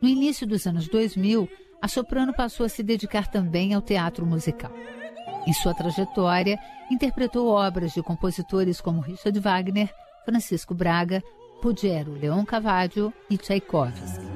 No início dos anos 2000, a soprano passou a se dedicar também ao teatro musical. Em sua trajetória, interpretou obras de compositores como Richard Wagner, Francisco Braga, Ruggiero Leoncavallo e Tchaikovsky.